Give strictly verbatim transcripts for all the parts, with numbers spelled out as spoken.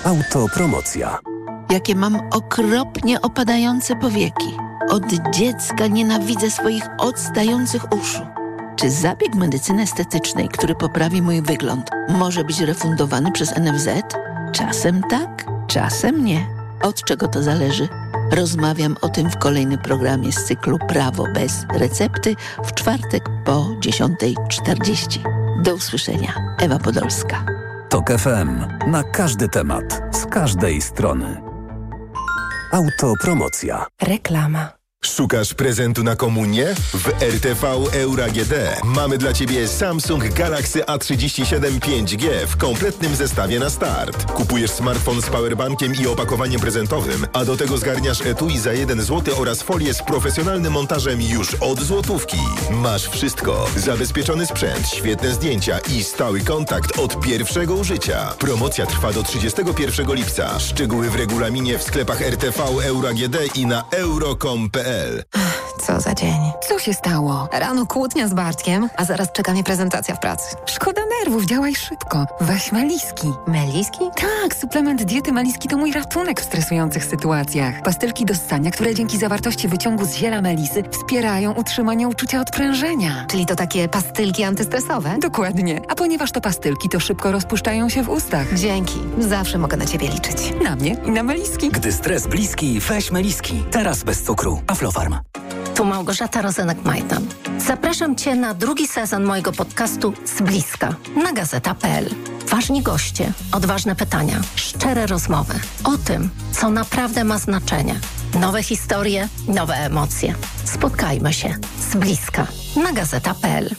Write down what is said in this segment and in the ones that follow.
Autopromocja. Jakie mam okropnie opadające powieki. Od dziecka nienawidzę swoich odstających uszu. Czy zabieg medycyny estetycznej, który poprawi mój wygląd, może być refundowany przez N F Z? Czasem tak, czasem nie. Od czego to zależy? Rozmawiam o tym w kolejnym programie z cyklu Prawo bez recepty w czwartek po dziesiątej czterdzieści. Do usłyszenia. Ewa Podolska. Tok F M. Na każdy temat. Z każdej strony. Autopromocja. Reklama. Szukasz prezentu na komunię? W R T V Euro A G D mamy dla Ciebie Samsung Galaxy A trzydzieści siedem pięć G w kompletnym zestawie na start. Kupujesz smartfon z powerbankiem i opakowaniem prezentowym, a do tego zgarniasz etui za jeden złoty oraz folię z profesjonalnym montażem już od złotówki. Masz wszystko. Zabezpieczony sprzęt, świetne zdjęcia i stały kontakt od pierwszego użycia. Promocja trwa do trzydziestego pierwszego lipca. Szczegóły w regulaminie w sklepach R T V Euro A G D i na euro kropka com kropka p l. Co za dzień. Co się stało? Rano kłótnia z Bartkiem, a zaraz czeka mnie prezentacja w pracy. Szkoda nerwów, działaj szybko. Weź Meliski. Meliski? Tak, suplement diety Meliski to mój ratunek w stresujących sytuacjach. Pastylki do ssania, które dzięki zawartości wyciągu z ziela melisy wspierają utrzymanie uczucia odprężenia. Czyli to takie pastylki antystresowe? Dokładnie. A ponieważ to pastylki, to szybko rozpuszczają się w ustach. Dzięki. Zawsze mogę na Ciebie liczyć. Na mnie i na Meliski. Gdy stres bliski, weź Meliski. Teraz bez cukru. Aflofarm. Tu Małgorzata Rozenek-Majdan. Zapraszam Cię na drugi sezon mojego podcastu Z bliska na gazeta kropka p l. Ważni goście, odważne pytania, szczere rozmowy o tym, co naprawdę ma znaczenie. Nowe historie, nowe emocje. Spotkajmy się z bliska na gazeta kropka p l.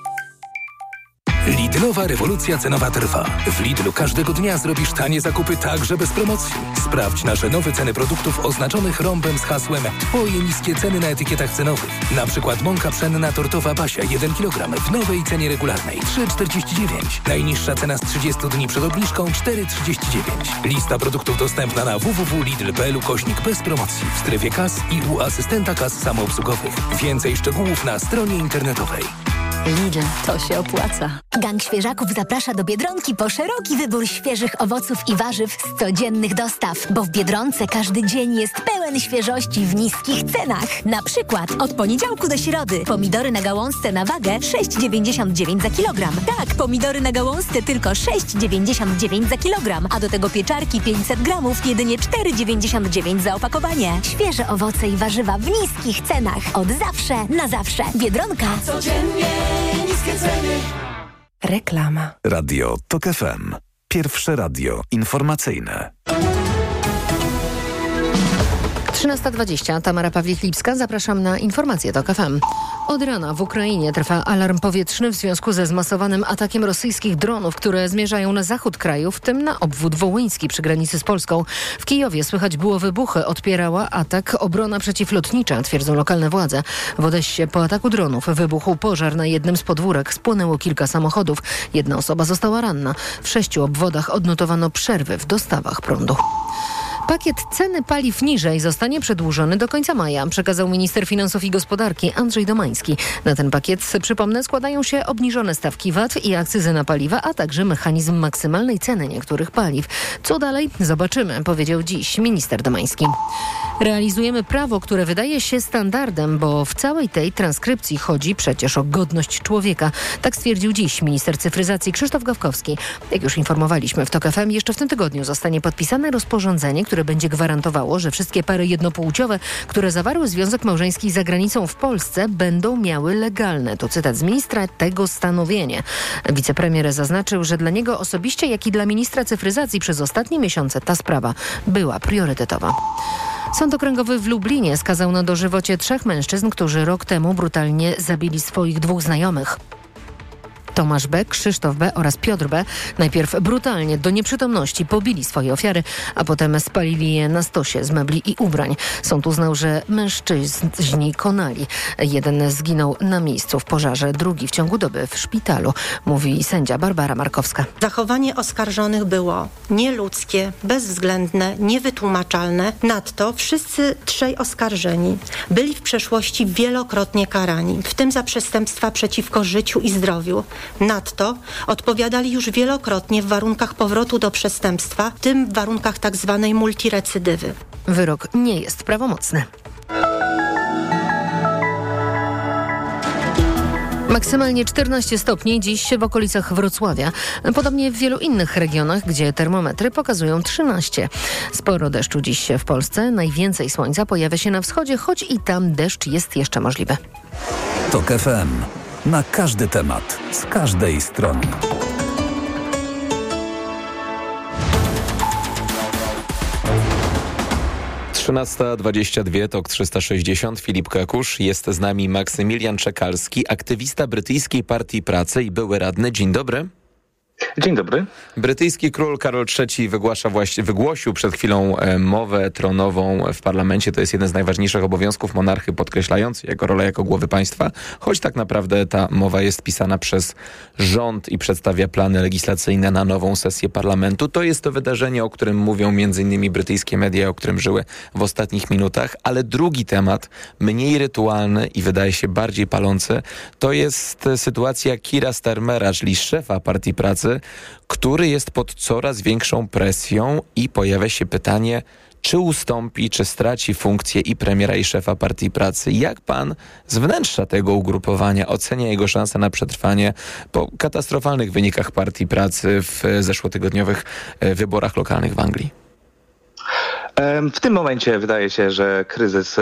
Lidlowa rewolucja cenowa trwa. W Lidlu każdego dnia zrobisz tanie zakupy także bez promocji. Sprawdź nasze nowe ceny produktów oznaczonych rąbem z hasłem Twoje niskie ceny na etykietach cenowych. Na przykład mąka pszenna tortowa Basia jeden kilogram w nowej cenie regularnej trzy czterdzieści dziewięć. Najniższa cena z trzydziestu dni przed obniżką cztery trzydzieści dziewięć. Lista produktów dostępna na w w w kropka lidl kropka p l ukośnik bez promocji w strefie kas i u asystenta kas samoobsługowych. Więcej szczegółów na stronie internetowej. Lidl, to się opłaca. Gang Świeżaków zaprasza do Biedronki po szeroki wybór świeżych owoców i warzyw z codziennych dostaw, bo w Biedronce każdy dzień jest pełen świeżości w niskich cenach. Na przykład od poniedziałku do środy pomidory na gałązce na wagę sześć dziewięćdziesiąt dziewięć za kilogram. Tak, pomidory na gałązce tylko sześć dziewięćdziesiąt dziewięć za kilogram, a do tego pieczarki pięćset gramów jedynie cztery dziewięćdziesiąt dziewięć za opakowanie. Świeże owoce i warzywa w niskich cenach. Od zawsze, na zawsze. Biedronka. Codziennie niskie ceny. Reklama. Radio Tok F M. Pierwsze radio informacyjne. trzynasta dwadzieścia. Tamara Pawlik-Lipska. Zapraszam na informacje Tok F M. Od rana w Ukrainie trwa alarm powietrzny w związku ze zmasowanym atakiem rosyjskich dronów, które zmierzają na zachód kraju, w tym na obwód wołyński przy granicy z Polską. W Kijowie słychać było wybuchy. Odpierała atak obrona przeciwlotnicza, twierdzą lokalne władze. W Odessie po ataku dronów wybuchł pożar na jednym z podwórek. Spłonęło kilka samochodów. Jedna osoba została ranna. W sześciu obwodach odnotowano przerwy w dostawach prądu. Pakiet ceny paliw niżej zostanie przedłużony do końca maja, przekazał minister finansów i gospodarki Andrzej Domański. Na ten pakiet, przypomnę, składają się obniżone stawki V A T i akcyzy na paliwa, a także mechanizm maksymalnej ceny niektórych paliw. Co dalej? Zobaczymy, powiedział dziś minister Domański. Realizujemy prawo, które wydaje się standardem, bo w całej tej transkrypcji chodzi przecież o godność człowieka. Tak stwierdził dziś minister cyfryzacji Krzysztof Gawkowski. Jak już informowaliśmy w Tok F M, jeszcze w tym tygodniu zostanie podpisane rozporządzenie, które będzie gwarantowało, że wszystkie pary jednopłciowe, które zawarły związek małżeński za granicą w Polsce, będą miały legalne. To cytat z ministra tego stanowienie. Wicepremier zaznaczył, że dla niego osobiście, jak i dla ministra cyfryzacji przez ostatnie miesiące ta sprawa była priorytetowa. Sąd Okręgowy w Lublinie skazał na dożywocie trzech mężczyzn, którzy rok temu brutalnie zabili swoich dwóch znajomych. Tomasz B., Krzysztof B. oraz Piotr B. najpierw brutalnie do nieprzytomności pobili swoje ofiary, a potem spalili je na stosie z mebli i ubrań. Sąd uznał, że mężczyźni konali. Jeden zginął na miejscu w pożarze, drugi w ciągu doby w szpitalu, mówi sędzia Barbara Markowska. Zachowanie oskarżonych było nieludzkie, bezwzględne, niewytłumaczalne. Nadto wszyscy trzej oskarżeni byli w przeszłości wielokrotnie karani, w tym za przestępstwa przeciwko życiu i zdrowiu, Nadto odpowiadali już wielokrotnie w warunkach powrotu do przestępstwa, w tym w warunkach tzw. multirecydywy. Wyrok nie jest prawomocny. Maksymalnie czternaście stopni dziś w okolicach Wrocławia. Podobnie w wielu innych regionach, gdzie termometry pokazują trzynaście. Sporo deszczu dziś w Polsce. Najwięcej słońca pojawia się na wschodzie, choć i tam deszcz jest jeszcze możliwy. TOK F M. Na każdy temat, z każdej strony. trzynasta dwadzieścia dwa, TOK trzysta sześćdziesiąt, Filip Kakusz. Jest z nami Maksymilian Czekalski, aktywista brytyjskiej Partii Pracy i były radny. Dzień dobry. Dzień dobry. Brytyjski król Karol trzeci wygłasza właśnie, wygłosił przed chwilą mowę tronową w parlamencie. To jest jeden z najważniejszych obowiązków monarchy, podkreślający jego rolę jako głowy państwa, choć tak naprawdę ta mowa jest pisana przez rząd i przedstawia plany legislacyjne na nową sesję parlamentu. To jest to wydarzenie, o którym mówią między innymi brytyjskie media, o którym żyły w ostatnich minutach, ale drugi temat, mniej rytualny i wydaje się bardziej palący, to jest sytuacja Keira Starmera, czyli szefa Partii Pracy, który jest pod coraz większą presją i pojawia się pytanie, czy ustąpi, czy straci funkcję i premiera, i szefa Partii Pracy. Jak pan z wnętrza tego ugrupowania ocenia jego szanse na przetrwanie po katastrofalnych wynikach Partii Pracy w zeszłotygodniowych wyborach lokalnych w Anglii? W tym momencie wydaje się, że kryzys,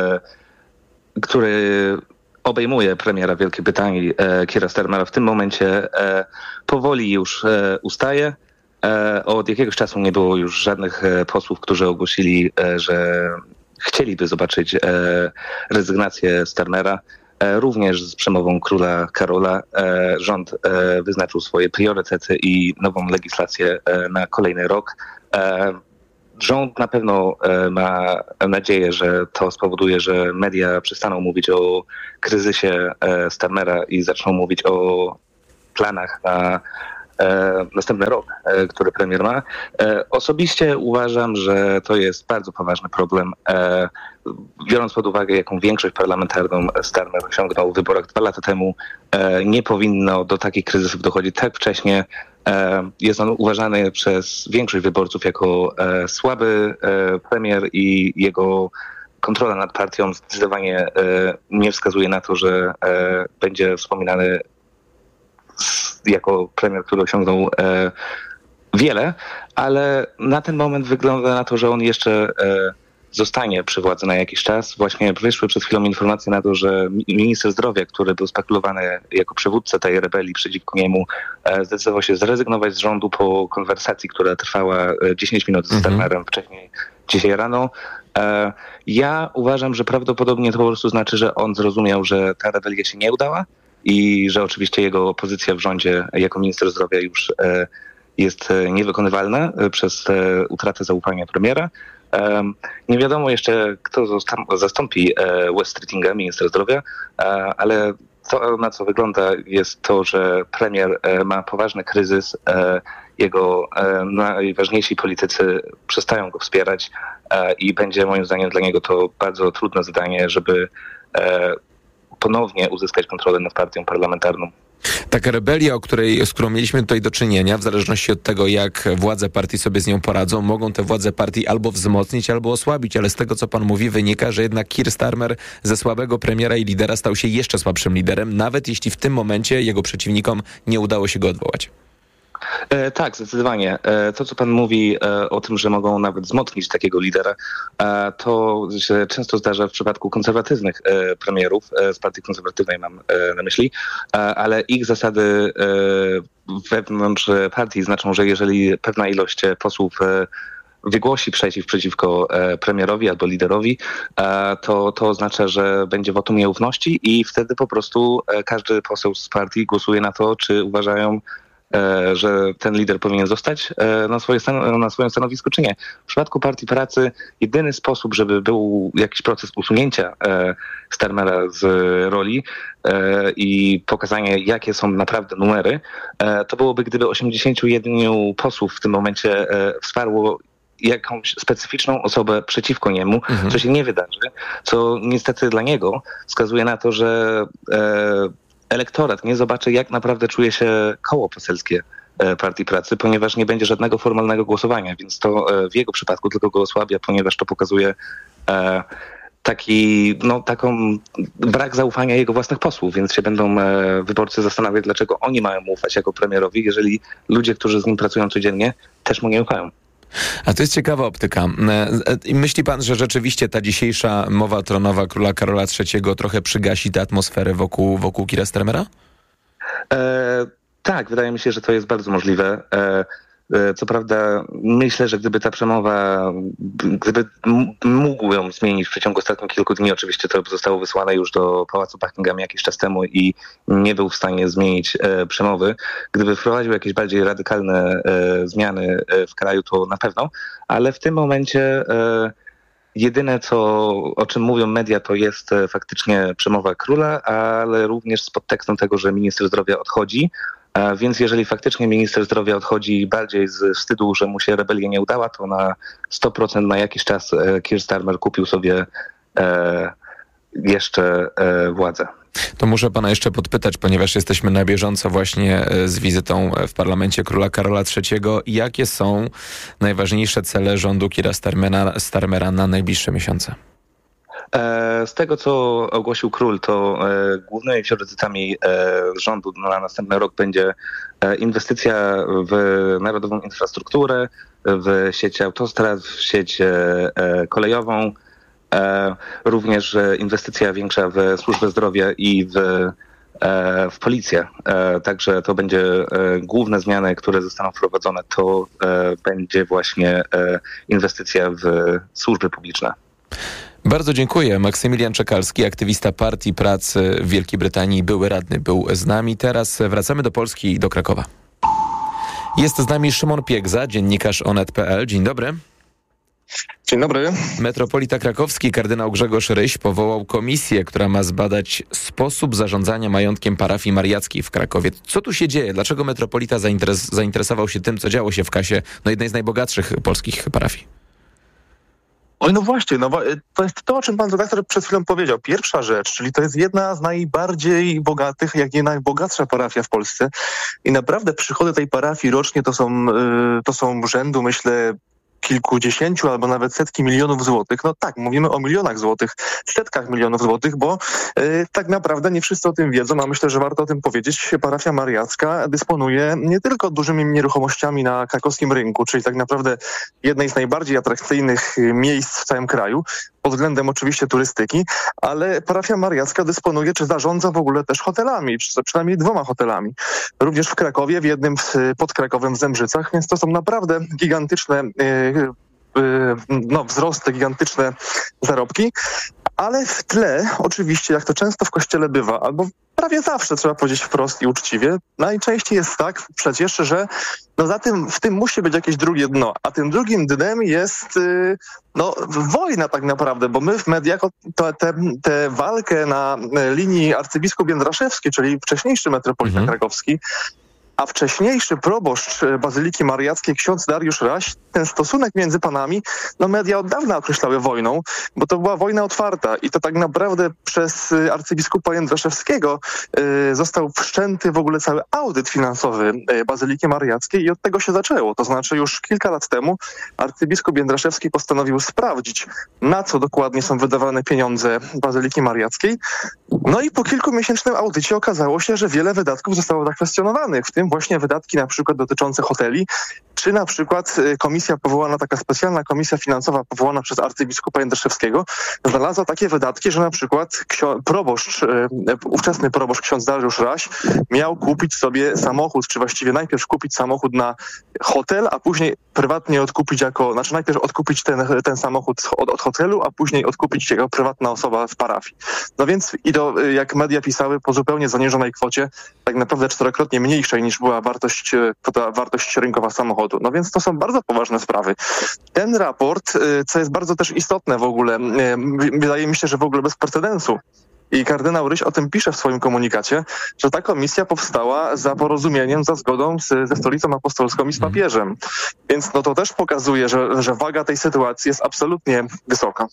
który obejmuje premiera Wielkiej Brytanii, e, Keira Starmera, w tym momencie e, powoli już e, ustaje. E, od jakiegoś czasu nie było już żadnych e, posłów, którzy ogłosili, e, że chcieliby zobaczyć e, rezygnację Starmera. E, również z przemową króla Karola e, rząd e, wyznaczył swoje priorytety i nową legislację e, na kolejny rok. E, Rząd na pewno e, ma nadzieję, że to spowoduje, że media przestaną mówić o kryzysie e, Starmera i zaczną mówić o planach na e, następny rok, e, który premier ma. E, osobiście uważam, że to jest bardzo poważny problem. E, biorąc pod uwagę, jaką większość parlamentarną Starmer osiągnął w wyborach dwa lata temu, e, nie powinno do takich kryzysów dochodzić tak wcześnie. Jest on uważany przez większość wyborców jako e, słaby e, premier i jego kontrola nad partią zdecydowanie e, nie wskazuje na to, że e, będzie wspominany z, jako premier, który osiągnął e, wiele, ale na ten moment wygląda na to, że on jeszcze e, zostanie przy władzy na jakiś czas. Właśnie wyszły przed chwilą informacje na to, że minister zdrowia, który był spekulowany jako przywódca tej rebelii przeciwko niemu, zdecydował się zrezygnować z rządu po konwersacji, która trwała dziesięć minut z Starmerem wcześniej dzisiaj rano. Ja uważam, że prawdopodobnie to po prostu znaczy, że on zrozumiał, że ta rebelia się nie udała i że oczywiście jego pozycja w rządzie jako minister zdrowia już jest niewykonywalna przez utratę zaufania premiera. Um, nie wiadomo jeszcze, kto zastąpi e, Wes Streetinga, ministra zdrowia, e, ale to, na co wygląda, jest to, że premier e, ma poważny kryzys. E, jego e, najważniejsi politycy przestają go wspierać e, i będzie moim zdaniem dla niego to bardzo trudne zadanie, żeby e, ponownie uzyskać kontrolę nad partią parlamentarną. Taka rebelia, o której, z którą mieliśmy tutaj do czynienia, w zależności od tego, jak władze partii sobie z nią poradzą, mogą te władze partii albo wzmocnić, albo osłabić, ale z tego, co pan mówi, wynika, że jednak Keir Starmer ze słabego premiera i lidera stał się jeszcze słabszym liderem, nawet jeśli w tym momencie jego przeciwnikom nie udało się go odwołać. E, tak, zdecydowanie. E, to, co pan mówi e, o tym, że mogą nawet wzmocnić takiego lidera, e, to się często zdarza w przypadku konserwatywnych e, premierów, e, z partii konserwatywnej mam e, na myśli, e, ale ich zasady e, wewnątrz partii znaczą, że jeżeli pewna ilość posłów e, wygłosi przeciw przeciwko e, premierowi albo liderowi, e, to, to oznacza, że będzie wotum nieufności i wtedy po prostu e, każdy poseł z partii głosuje na to, czy uważają, że ten lider powinien zostać na, swoje stan- na swoim stanowisku, czy nie. W przypadku Partii Pracy jedyny sposób, żeby był jakiś proces usunięcia Starmera z roli i pokazanie, jakie są naprawdę numery, to byłoby, gdyby osiemdziesięciu jednego posłów w tym momencie wsparło jakąś specyficzną osobę przeciwko niemu, mhm. co się nie wydarzy, co niestety dla niego wskazuje na to, że elektorat nie zobaczy, jak naprawdę czuje się koło poselskie Partii Pracy, ponieważ nie będzie żadnego formalnego głosowania, więc to w jego przypadku tylko go osłabia, ponieważ to pokazuje taki, no, taką brak zaufania jego własnych posłów, więc się będą wyborcy zastanawiać, dlaczego oni mają mu ufać jako premierowi, jeżeli ludzie, którzy z nim pracują codziennie, też mu nie ufają. A to jest ciekawa optyka. Myśli pan, że rzeczywiście ta dzisiejsza mowa tronowa króla Karola trzeciego trochę przygasi tę atmosferę wokół, wokół Keira Starmera? E, tak, wydaje mi się, że to jest bardzo możliwe. E, Co prawda myślę, że gdyby ta przemowa, gdyby mógł ją zmienić w przeciągu ostatnich kilku dni, oczywiście to zostało wysłane już do Pałacu Buckingham jakiś czas temu i nie był w stanie zmienić e, przemowy. Gdyby wprowadził jakieś bardziej radykalne e, zmiany w kraju, to na pewno, ale w tym momencie e, jedyne, co, o czym mówią media, to jest e, faktycznie przemowa króla, ale również z podtekstem tego, że minister zdrowia odchodzi. Więc jeżeli faktycznie minister zdrowia odchodzi bardziej z wstydu, że mu się rebelia nie udała, to na sto procent na jakiś czas Keir Starmer kupił sobie e, jeszcze e, władzę. To muszę pana jeszcze podpytać, ponieważ jesteśmy na bieżąco właśnie z wizytą w parlamencie króla Karola trzeciego. Jakie są najważniejsze cele rządu Keira Starmera, Starmera na najbliższe miesiące? Z tego, co ogłosił król, to głównymi priorytetami rządu na następny rok będzie inwestycja w narodową infrastrukturę, w sieć autostrad, w sieć kolejową, również inwestycja większa w służbę zdrowia i w, w policję. Także to będzie główne zmiany, które zostaną wprowadzone, to będzie właśnie inwestycja w służby publiczne. Bardzo dziękuję. Maksymilian Czekalski, aktywista Partii Pracy w Wielkiej Brytanii, były radny, był z nami. Teraz wracamy do Polski i do Krakowa. Jest z nami Szymon Piegza, dziennikarz onet kropka pe el. Dzień dobry. Dzień dobry. Metropolita krakowski kardynał Grzegorz Ryś powołał komisję, która ma zbadać sposób zarządzania majątkiem parafii mariackiej w Krakowie. Co tu się dzieje? Dlaczego metropolita zainteres- zainteresował się tym, co działo się w kasie no jednej z najbogatszych polskich parafii? Oj, no właśnie, no to jest to, o czym pan redaktor przed chwilą powiedział. Pierwsza rzecz, czyli to jest jedna z najbardziej bogatych, jak nie najbogatsza parafia w Polsce. I naprawdę przychody tej parafii rocznie to są, to są rzędu, myślę, kilkudziesięciu albo nawet setki milionów złotych. No tak, mówimy o milionach złotych, setkach milionów złotych, bo y, tak naprawdę nie wszyscy o tym wiedzą, a myślę, że warto o tym powiedzieć. Parafia mariacka dysponuje nie tylko dużymi nieruchomościami na krakowskim rynku, czyli tak naprawdę jednej z najbardziej atrakcyjnych miejsc w całym kraju, pod względem oczywiście turystyki, ale parafia mariacka dysponuje, czy zarządza w ogóle też hotelami, czy przynajmniej dwoma hotelami. Również w Krakowie, w jednym pod Krakowem w Zembrzycach, więc to są naprawdę gigantyczne yy, yy, no, wzrosty, gigantyczne zarobki. Ale w tle, oczywiście, jak to często w kościele bywa, albo prawie zawsze, trzeba powiedzieć wprost i uczciwie, najczęściej jest tak przecież, że no za tym, w tym musi być jakieś drugie dno, a tym drugim dnem jest yy, no, wojna tak naprawdę, bo my w mediach tę walkę na linii arcybiskup Jędraszewski, czyli wcześniejszy metropolita mhm. krakowski, a wcześniejszy proboszcz Bazyliki Mariackiej, ksiądz Dariusz Raś, ten stosunek między panami, no media od dawna określały wojną, bo to była wojna otwarta i to tak naprawdę przez arcybiskupa Jędraszewskiego y, został wszczęty w ogóle cały audyt finansowy y, Bazyliki Mariackiej i od tego się zaczęło. To znaczy już kilka lat temu arcybiskup Jędraszewski postanowił sprawdzić, na co dokładnie są wydawane pieniądze Bazyliki Mariackiej. No i po kilkumiesięcznym audycie okazało się, że wiele wydatków zostało zakwestionowanych, w tym właśnie wydatki na przykład dotyczące hoteli, czy na przykład komisja powołana, taka specjalna komisja finansowa powołana przez arcybiskupa Jędraszewskiego znalazła takie wydatki, że na przykład ksio- proboszcz, e, ówczesny proboszcz ksiądz Dariusz Raś miał kupić sobie samochód, czy właściwie najpierw kupić samochód na hotel, a później prywatnie odkupić jako, znaczy najpierw odkupić ten, ten samochód od, od hotelu, a później odkupić jako prywatna osoba w parafii. No więc i do, jak media pisały, po zupełnie zaniżonej kwocie, tak naprawdę czterokrotnie mniejszej niż była wartość, ta wartość rynkowa samochodu. No więc to są bardzo poważne sprawy. Ten raport, co jest bardzo też istotne w ogóle, wydaje mi się, że w ogóle bez precedensu, i kardynał Ryś o tym pisze w swoim komunikacie, że ta komisja powstała za porozumieniem, za zgodą z, ze Stolicą Apostolską i z papieżem. Więc no to też pokazuje, że, że waga tej sytuacji jest absolutnie wysoka.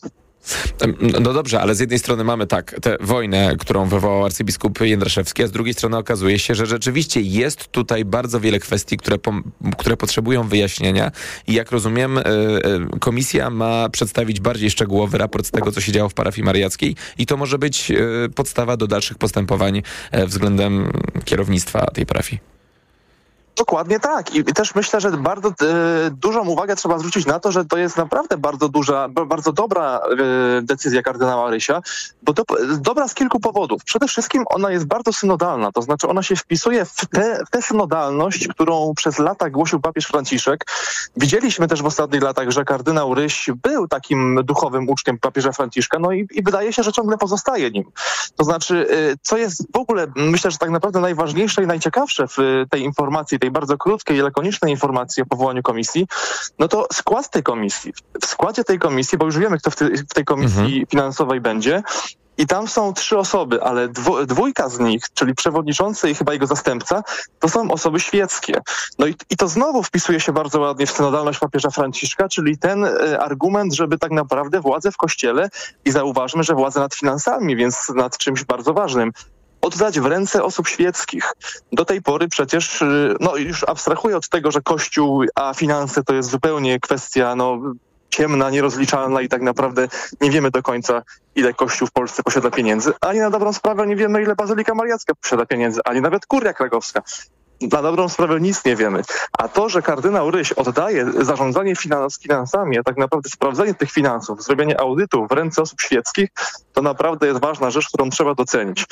No dobrze, ale z jednej strony mamy tak, tę wojnę, którą wywołał arcybiskup Jędraszewski, a z drugiej strony okazuje się, że rzeczywiście jest tutaj bardzo wiele kwestii, które, po, które potrzebują wyjaśnienia i jak rozumiem, komisja ma przedstawić bardziej szczegółowy raport z tego, co się działo w parafii mariackiej i to może być podstawa do dalszych postępowań względem kierownictwa tej parafii. Dokładnie tak. I też myślę, że bardzo e, dużą uwagę trzeba zwrócić na to, że to jest naprawdę bardzo duża, bardzo dobra e, decyzja kardynała Rysia, bo to dobra z kilku powodów. Przede wszystkim ona jest bardzo synodalna, to znaczy ona się wpisuje w tę te synodalność, którą przez lata głosił papież Franciszek. Widzieliśmy też w ostatnich latach, że kardynał Ryś był takim duchowym uczniem papieża Franciszka, no i, i wydaje się, że ciągle pozostaje nim. To znaczy, e, co jest w ogóle, myślę, że tak naprawdę najważniejsze i najciekawsze w tej informacji, tej bardzo krótkiej i lakonicznej informacji o powołaniu komisji, no to skład tej komisji. W składzie tej komisji, bo już wiemy, kto w, tej, w tej komisji mhm. finansowej będzie, i tam są trzy osoby, ale dwu, dwójka z nich, czyli przewodniczący i chyba jego zastępca, to są osoby świeckie. No i, i to znowu wpisuje się bardzo ładnie w synodalność papieża Franciszka, czyli ten y, argument, żeby tak naprawdę władzę w Kościele, i zauważmy, że władzę nad finansami, więc nad czymś bardzo ważnym, oddać w ręce osób świeckich. Do tej pory przecież, no już abstrahuję od tego, że Kościół, a finanse to jest zupełnie kwestia, no ciemna, nierozliczalna i tak naprawdę nie wiemy do końca, ile Kościół w Polsce posiada pieniędzy, ani na dobrą sprawę nie wiemy, ile Bazylika Mariacka posiada pieniędzy, ani nawet Kuria Krakowska. Na dobrą sprawę nic nie wiemy. A to, że kardynał Ryś oddaje zarządzanie finans, finansami, a tak naprawdę sprawdzenie tych finansów, zrobienie audytu w ręce osób świeckich, to naprawdę jest ważna rzecz, którą trzeba docenić.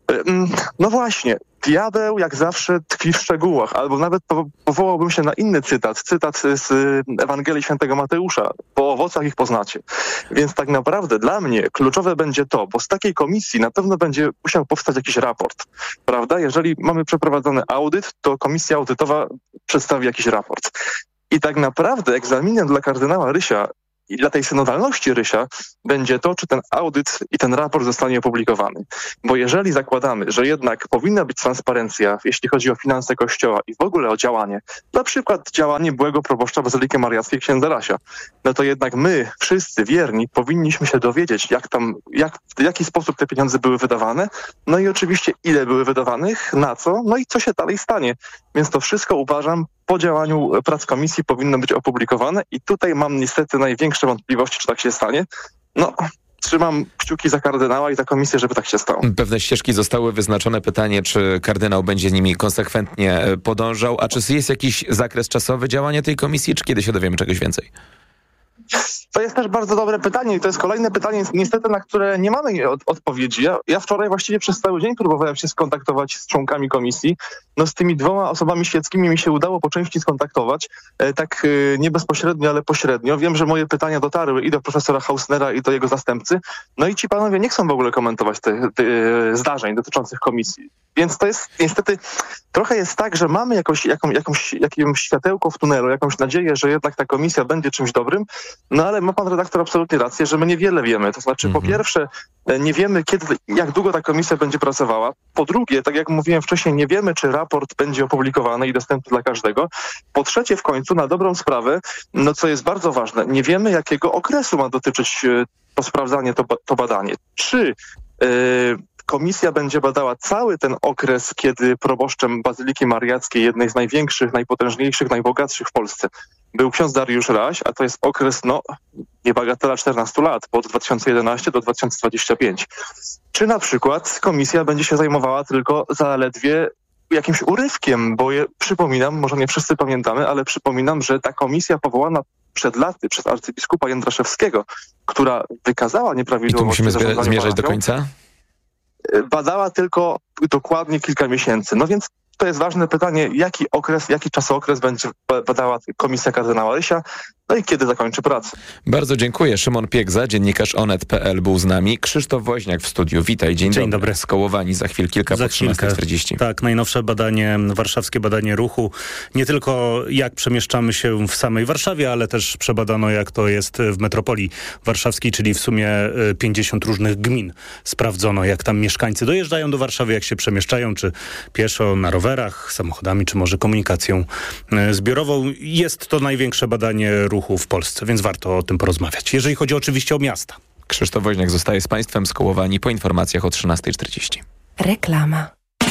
No właśnie, diabeł jak zawsze tkwi w szczegółach, albo nawet powołałbym się na inny cytat, cytat z Ewangelii Świętego Mateusza: po owocach ich poznacie. Więc tak naprawdę dla mnie kluczowe będzie to, bo z takiej komisji na pewno będzie musiał powstać jakiś raport, prawda? Jeżeli mamy przeprowadzony audyt, to komisja audytowa przedstawi jakiś raport. I tak naprawdę egzaminem dla kardynała Rysia i dla tej synodalności Rysia będzie to, czy ten audyt i ten raport zostanie opublikowany. Bo jeżeli zakładamy, że jednak powinna być transparencja, jeśli chodzi o finanse Kościoła i w ogóle o działanie, na przykład działanie byłego proboszcza Bazyliki Mariackiej księdza Rasia, no to jednak my, wszyscy wierni, powinniśmy się dowiedzieć, jak tam, jak, w jaki sposób te pieniądze były wydawane, no i oczywiście ile były wydawanych, na co, no i co się dalej stanie. Więc to wszystko, uważam, po działaniu prac komisji powinno być opublikowane i tutaj mam niestety największe wątpliwości, czy tak się stanie. No, trzymam kciuki za kardynała i za komisję, żeby tak się stało. Pewne ścieżki zostały wyznaczone. Pytanie, czy kardynał będzie nimi konsekwentnie podążał, a czy jest jakiś zakres czasowy działania tej komisji, czy kiedy się dowiemy czegoś więcej? To jest też bardzo dobre pytanie i to jest kolejne pytanie, niestety, na które nie mamy od, odpowiedzi. Ja, ja wczoraj właściwie przez cały dzień próbowałem się skontaktować z członkami komisji. No z tymi dwoma osobami świeckimi mi się udało po części skontaktować, e, tak e, nie bezpośrednio, ale pośrednio. Wiem, że moje pytania dotarły i do profesora Hausnera, i do jego zastępcy. No i ci panowie nie chcą w ogóle komentować tych te, zdarzeń dotyczących komisji. Więc to jest niestety, trochę jest tak, że mamy jakąś, jaką, jakąś, jakieś światełko w tunelu, jakąś nadzieję, że jednak ta komisja będzie czymś dobrym, no ale ma pan redaktor absolutnie rację, że my niewiele wiemy. To znaczy, mhm. po pierwsze, nie wiemy, kiedy, jak długo ta komisja będzie pracowała. Po drugie, tak jak mówiłem wcześniej, nie wiemy, czy raport będzie opublikowany i dostępny dla każdego. Po trzecie, w końcu, na dobrą sprawę, no co jest bardzo ważne, nie wiemy, jakiego okresu ma dotyczyć to sprawdzanie, to, to badanie. Czy yy, komisja będzie badała cały ten okres, kiedy proboszczem Bazyliki Mariackiej, jednej z największych, najpotężniejszych, najbogatszych w Polsce, był ksiądz Dariusz Raś, a to jest okres, no, nie bagatela czternastu lat, od dwa tysiące jedenastego do dwa tysiące dwudziestego piątego. Czy na przykład komisja będzie się zajmowała tylko zaledwie jakimś urywkiem, bo je, przypominam, może nie wszyscy pamiętamy, ale przypominam, że ta komisja powołana przed laty przez arcybiskupa Jędraszewskiego, która wykazała nieprawidłowości... I tu musimy zmierzać do końca? Badała tylko dokładnie kilka miesięcy. No więc to jest ważne pytanie, jaki okres, jaki czasookres będzie badała komisja kardynała Rysia, no i kiedy zakończy pracę. Bardzo dziękuję. Szymon Piegza, dziennikarz onet kropka pe el był z nami. Krzysztof Woźniak w studiu. Witaj. Dzień, Dzień dobry. dobry. Skołowani za chwil kilka za po trzynasta czterdzieści. Tak, najnowsze badanie, warszawskie badanie ruchu. Nie tylko jak przemieszczamy się w samej Warszawie, ale też przebadano, jak to jest w metropolii warszawskiej, czyli w sumie pięćdziesiąt różnych gmin. Sprawdzono, jak tam mieszkańcy dojeżdżają do Warszawy, jak się przemieszczają, czy pieszo, na rowerach, samochodami, czy może komunikacją zbiorową. Jest to największe badanie ruchu w Polsce, więc warto o tym porozmawiać. Jeżeli chodzi oczywiście o miasta. Krzysztof Woźniak zostaje z Państwem. Skołowani po informacjach o trzynasta czterdzieści. Reklama.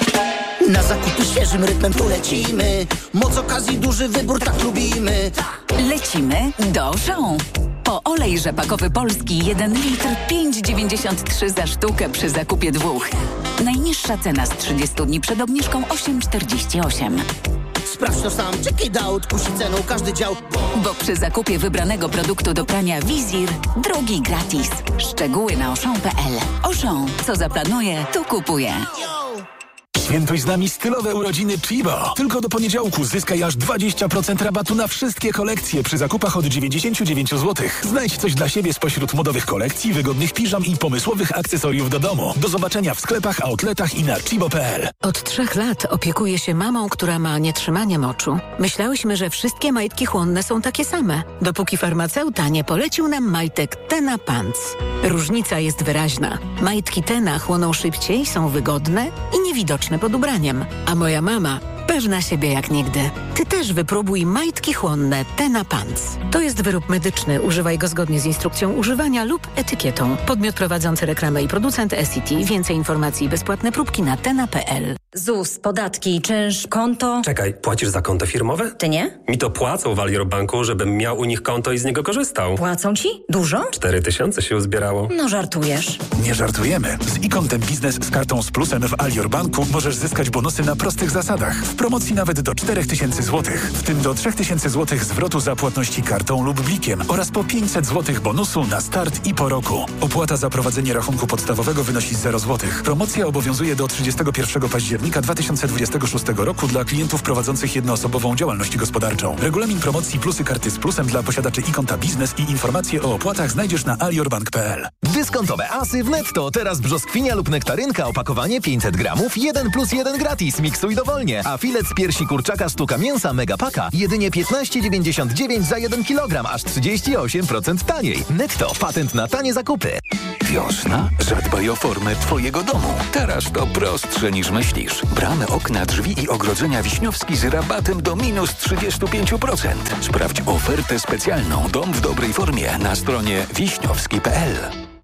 Na zakupy świeżym rytmem tu lecimy. Moc okazji, duży wybór, tak lubimy. Lecimy do Auchan. Po olej rzepakowy polski jeden litr pięć dziewięćdziesiąt trzy za sztukę przy zakupie dwóch. Najniższa cena z trzydziestu dni przed obniżką osiem czterdzieści osiem. Sprawdź to sam, czekaj da odkusi ceną każdy dział. Bo przy zakupie wybranego produktu do prania Wizir drugi gratis. Szczegóły na auchan kropka p l. Auchan, co zaplanuje, to kupuje. Świętuj z nami stylowe urodziny Chibo. Tylko do poniedziałku zyskaj aż dwadzieścia procent rabatu na wszystkie kolekcje przy zakupach od dziewięćdziesiąt dziewięć złotych. Znajdź coś dla siebie spośród modowych kolekcji, wygodnych piżam i pomysłowych akcesoriów do domu. Do zobaczenia w sklepach, outletach i na chibo kropka p l. Od trzech lat opiekuję się mamą, która ma nietrzymanie moczu. Myślałyśmy, że wszystkie majtki chłonne są takie same, dopóki farmaceuta nie polecił nam majtek Tena Pants. Różnica jest wyraźna. Majtki Tena chłoną szybciej, są wygodne i niewidoczne pod ubraniem. A moja mama pewna siebie jak nigdy. Ty też wypróbuj majtki chłonne Tena Pants. To jest wyrób medyczny. Używaj go zgodnie z instrukcją używania lub etykietą. Podmiot prowadzący reklamę i producent S C T. Więcej informacji i bezpłatne próbki na tena kropka p l. Z U S, podatki, czynsz, konto... Czekaj, płacisz za konto firmowe? Ty nie? Mi to płacą w Alior Banku, żebym miał u nich konto i z niego korzystał. Płacą ci? Dużo? Cztery tysiące się uzbierało. No żartujesz. Nie żartujemy. Z e-kontem biznes z kartą z plusem w Alior Banku możesz zyskać bonusy na prostych zasadach. W promocji nawet do cztery tysiące złotych. W tym do trzy tysiące złotych zwrotu za płatności kartą lub blikiem oraz po pięćset złotych bonusu na start i po roku. Opłata za prowadzenie rachunku podstawowego wynosi zero złotych. Promocja obowiązuje do trzydziestego pierwszego października dwa tysiące dwudziestego szóstego roku dla klientów prowadzących jednoosobową działalność gospodarczą. Regulamin promocji plusy karty z plusem dla posiadaczy e-konta biznes i informacje o opłatach znajdziesz na aliorbank kropka p l. Dyskontowe asy w Netto. Teraz brzoskwinia lub nektarynka, opakowanie pięćset gramów, jeden plus jeden gratis. Miksuj dowolnie. A filet z piersi kurczaka sztuka mięsa Megapaka jedynie piętnaście dziewięćdziesiąt dziewięć za jeden kilogram, aż trzydzieści osiem procent taniej. Netto. Patent na tanie zakupy. Wiosna? Zadbaj o formę twojego domu. Teraz to prostsze niż myślisz. Bramy, okna, drzwi i ogrodzenia Wiśniowski z rabatem do minus trzydzieści pięć procent. Sprawdź ofertę specjalną Dom w dobrej formie na stronie wiśniowski kropka p l.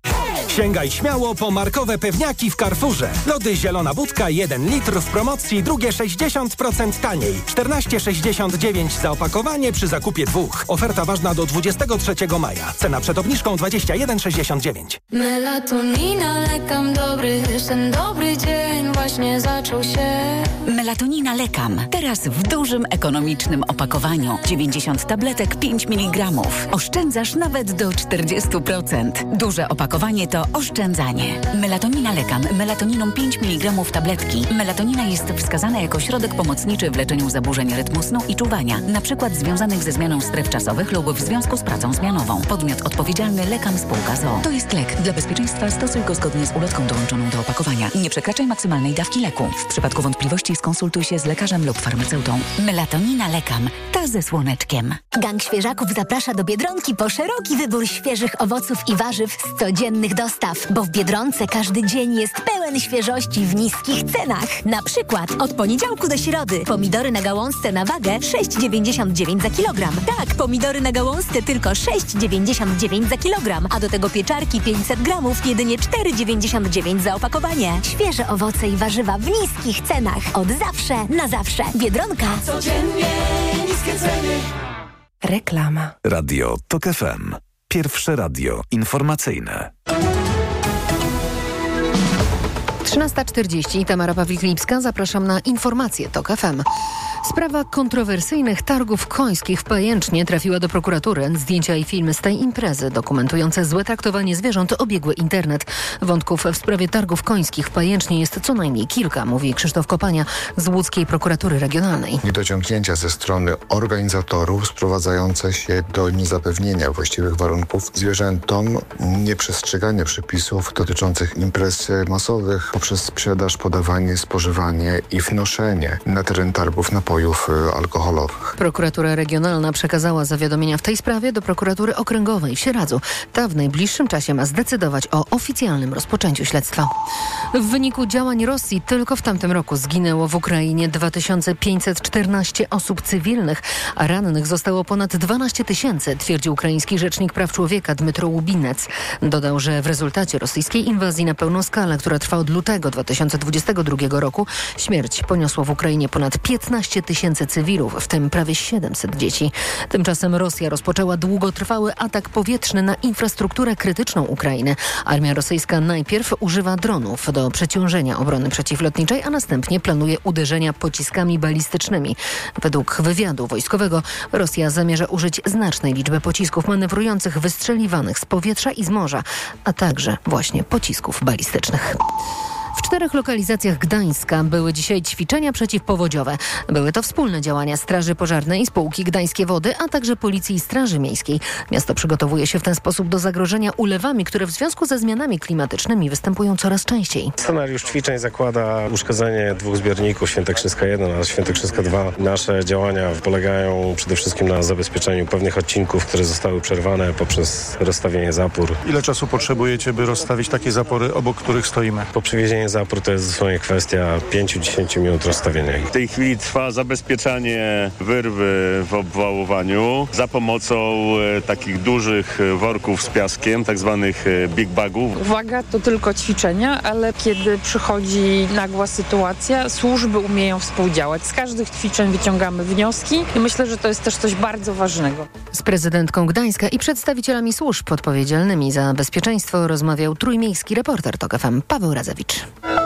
Sięgaj śmiało po markowe pewniaki w Carrefourze. Lody Zielona Budka jeden litr w promocji, drugie sześćdziesiąt procent taniej. czternaście sześćdziesiąt dziewięć za opakowanie przy zakupie dwóch. Oferta ważna do dwudziestego trzeciego maja. Cena przed obniżką dwadzieścia jeden sześćdziesiąt dziewięć. Melatonina, lekam dobry, ten dobry dzień właśnie zaczął się. Melatonina Lekam. Teraz w dużym, ekonomicznym opakowaniu. dziewięćdziesiąt tabletek, pięć miligramów. Oszczędzasz nawet do czterdzieści procent. Duże opakowanie to oszczędzanie. Melatonina Lekam. Melatoniną pięć miligramów tabletki. Melatonina jest wskazana jako środek pomocniczy w leczeniu zaburzeń rytmu snu i czuwania, na przykład związanych ze zmianą stref czasowych lub w związku z pracą zmianową. Podmiot odpowiedzialny Lekam Spółka z o o. To jest lek. Dla bezpieczeństwa stosuj go zgodnie z ulotką dołączoną do opakowania. Nie przekraczaj maksymalnej dawki leku. W przypadku wątpliwości skonsultuj się z lekarzem lub farmaceutą. Melatonina Lekam. Ta ze słoneczkiem. Gang Świeżaków zaprasza do Biedronki po szeroki wybór świeżych owoców i warzyw z codziennych dostaw, bo w Biedronce każdy dzień jest pełen świeżości w niskich cenach. Na przykład od poniedziałku do środy pomidory na gałązce na wagę sześć dziewięćdziesiąt dziewięć za kilogram. Tak, pomidory na gałązce tylko sześć dziewięćdziesiąt dziewięć za kilogram, a do tego pieczarki pięćset gramów jedynie cztery dziewięćdziesiąt dziewięć za opakowanie. Świeże owoce i warzywa w niskich cenach. Od zawsze na zawsze. Biedronka. Codziennie niskie ceny. Reklama. Radio TOK F M. Pierwsze radio informacyjne. trzynasta czterdzieści. Tamara Pawlik-Lipska. Zapraszam na informacje TOK F M. Sprawa kontrowersyjnych targów końskich w Pajęcznie trafiła do prokuratury. Zdjęcia i filmy z tej imprezy dokumentujące złe traktowanie zwierząt obiegły internet. Wątków w sprawie targów końskich w Pajęcznie jest co najmniej kilka, mówi Krzysztof Kopania z łódzkiej prokuratury regionalnej. Niedociągnięcia ze strony organizatorów sprowadzające się do niezapewnienia właściwych warunków zwierzętom, nieprzestrzegania przepisów dotyczących imprez masowych poprzez sprzedaż, podawanie, spożywanie i wnoszenie na teren targów napoju napojów alkoholowych. Prokuratura Regionalna przekazała zawiadomienia w tej sprawie do prokuratury okręgowej w Sieradzu. Ta w najbliższym czasie ma zdecydować o oficjalnym rozpoczęciu śledztwa. W wyniku działań Rosji tylko w tamtym roku zginęło w Ukrainie dwa tysiące pięćset czternaście osób cywilnych, a rannych zostało ponad dwanaście tysięcy, twierdzi ukraiński rzecznik praw człowieka Dmytro Łubinec. Dodał, że w rezultacie rosyjskiej inwazji na pełną skalę, która trwa od lutego dwa tysiące dwudziestego drugiego roku, śmierć poniosło w Ukrainie ponad piętnaście tysięcy cywilów, w tym prawie siedemset dzieci. Tymczasem Rosja rozpoczęła długotrwały atak powietrzny na infrastrukturę krytyczną Ukrainy. Armia rosyjska najpierw używa dronów do przeciążenia obrony przeciwlotniczej, a następnie planuje uderzenia pociskami balistycznymi. Według wywiadu wojskowego Rosja zamierza użyć znacznej liczby pocisków manewrujących wystrzeliwanych z powietrza i z morza, a także właśnie pocisków balistycznych. W czterech lokalizacjach Gdańska były dzisiaj ćwiczenia przeciwpowodziowe. Były to wspólne działania Straży Pożarnej, Spółki Gdańskie Wody, a także Policji i Straży Miejskiej. Miasto przygotowuje się w ten sposób do zagrożenia ulewami, które w związku ze zmianami klimatycznymi występują coraz częściej. Scenariusz ćwiczeń zakłada uszkodzenie dwóch zbiorników, Świętokrzyska jeden oraz Świętokrzyska dwa. Nasze działania polegają przede wszystkim na zabezpieczeniu pewnych odcinków, które zostały przerwane poprzez rozstawienie zapór. Ile czasu potrzebujecie, by rozstawić takie zapory, obok których stoimy? Po przywiezieniu zapór to jest dosłownie kwestia pięć do dziesięciu minut rozstawienia ich. W tej chwili trwa zabezpieczanie wyrwy w obwałowaniu za pomocą e, takich dużych worków z piaskiem, tak zwanych e, big bagów. Uwaga, to tylko ćwiczenia, ale kiedy przychodzi nagła sytuacja, służby umieją współdziałać. Z każdych ćwiczeń wyciągamy wnioski i myślę, że to jest też coś bardzo ważnego. Z prezydentką Gdańska i przedstawicielami służb odpowiedzialnymi za bezpieczeństwo rozmawiał trójmiejski reporter TOK F M Paweł Razewicz.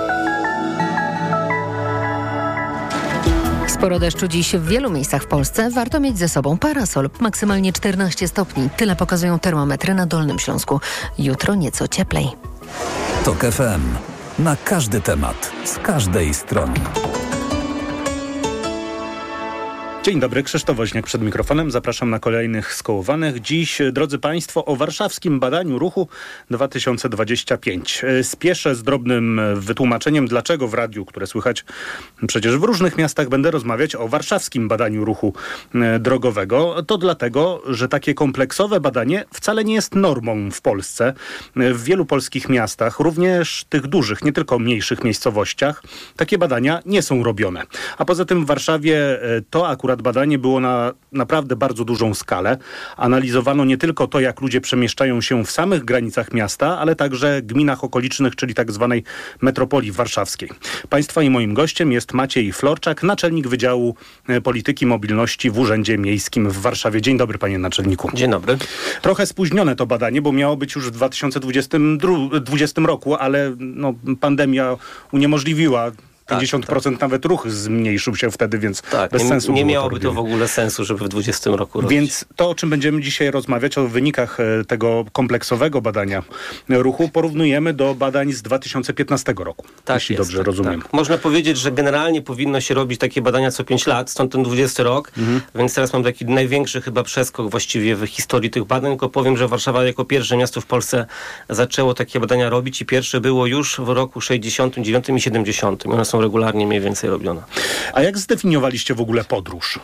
Sporo deszczu dziś w wielu miejscach w Polsce. Warto mieć ze sobą parasol. Maksymalnie czternaście stopni. Tyle pokazują termometry na Dolnym Śląsku. Jutro nieco cieplej. TOK F M. Na każdy temat. Z każdej strony. Dzień dobry, Krzysztof Woźniak przed mikrofonem. Zapraszam na kolejnych skołowanych. Dziś, drodzy Państwo, o warszawskim badaniu ruchu dwa tysiące dwudziestym piątym. Spieszę z drobnym wytłumaczeniem, dlaczego w radiu, które słychać przecież w różnych miastach, będę rozmawiać o warszawskim badaniu ruchu drogowego. To dlatego, że takie kompleksowe badanie wcale nie jest normą w Polsce. W wielu polskich miastach, również tych dużych, nie tylko mniejszych miejscowościach, takie badania nie są robione. A poza tym w Warszawie to akurat badanie było na naprawdę bardzo dużą skalę. Analizowano nie tylko to, jak ludzie przemieszczają się w samych granicach miasta, ale także gminach okolicznych, czyli tak zwanej metropolii warszawskiej. Państwa i moim gościem jest Maciej Florczak, naczelnik Wydziału Polityki Mobilności w Urzędzie Miejskim w Warszawie. Dzień dobry, panie naczelniku. Dzień dobry. Trochę spóźnione to badanie, bo miało być już w dwa tysiące dwudziestym roku, ale no, pandemia uniemożliwiła. pięćdziesiąt procent tak, tak. Nawet ruch zmniejszył się wtedy, więc tak, bez nie, sensu nie było miałoby to, to w ogóle sensu, żeby w dwudziestym roku robić. Więc to, o czym będziemy dzisiaj rozmawiać, o wynikach tego kompleksowego badania ruchu, porównujemy do badań z dwa tysiące piętnastego roku, tak jeśli jest, dobrze tak, rozumiem. Tak. Można powiedzieć, że generalnie powinno się robić takie badania co pięć lat, stąd ten dwudziesty rok, mhm. więc teraz mam taki największy chyba przeskok właściwie w historii tych badań, tylko powiem, że Warszawa jako pierwsze miasto w Polsce zaczęło takie badania robić i pierwsze było już w roku sześćdziesiątym dziewiątym i siedemdziesiątym. One są regularnie mniej więcej robiona. A jak zdefiniowaliście w ogóle podróż?